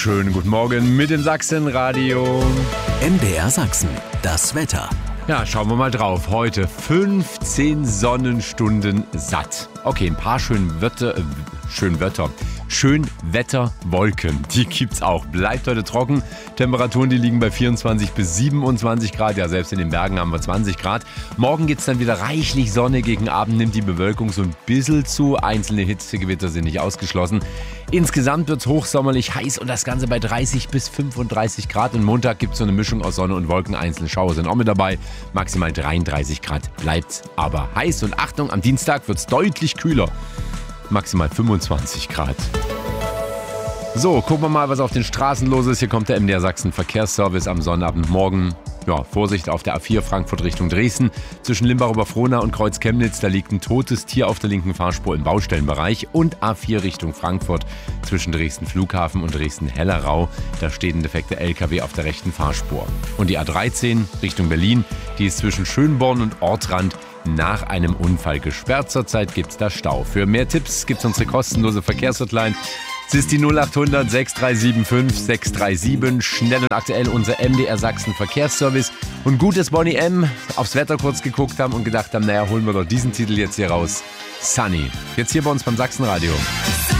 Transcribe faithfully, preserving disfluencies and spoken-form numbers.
Schönen guten Morgen mit dem Sachsenradio. M D R Sachsen, das Wetter. Ja, schauen wir mal drauf. Heute fünfzehn Sonnenstunden satt. Okay, ein paar schön Wörter, äh, schön Wörter. Schön Wetterwolken, die gibt's auch. Bleibt heute trocken. Temperaturen, die liegen bei vierundzwanzig bis siebenundzwanzig Grad. Ja, selbst in den Bergen haben wir zwanzig Grad. Morgen gibt's dann wieder reichlich Sonne. Gegen Abend nimmt die Bewölkung so ein bisschen zu. Einzelne Hitzegewitter sind nicht ausgeschlossen. Insgesamt wird's hochsommerlich heiß und das Ganze bei dreißig bis fünfunddreißig Grad. Und Montag gibt's so eine Mischung aus Sonne und Wolken. Einzelne Schauer sind auch mit dabei. Maximal dreiunddreißig Grad bleibt's aber heiß. Und Achtung, am Dienstag wird's deutlich kühler. Maximal fünfundzwanzig Grad. So, gucken wir mal, was auf den Straßen los ist. Hier kommt der M D R Sachsen Verkehrsservice am Sonnabendmorgen. Ja, Vorsicht auf der A vier Frankfurt Richtung Dresden. Zwischen Limbach-Oberfrohna und Kreuz Chemnitz, da liegt ein totes Tier auf der linken Fahrspur im Baustellenbereich. Und A vier Richtung Frankfurt zwischen Dresden Flughafen und Dresden Hellerau. Da steht ein defekter L K W auf der rechten Fahrspur. Und die A dreizehn Richtung Berlin, die ist zwischen Schönborn und Ortrand nach einem Unfall gesperrt. Zurzeit gibt's da Stau. Für mehr Tipps gibt's unsere kostenlose Verkehrshotline. Es ist die null acht hundert sechs drei sieben fünf sechs drei sieben. Schnell und aktuell unser M D R Sachsen Verkehrsservice. Und gut, dass Bonnie M. aufs Wetter kurz geguckt haben und gedacht haben, naja, holen wir doch diesen Titel jetzt hier raus. Sunny. Jetzt hier bei uns beim Sachsenradio.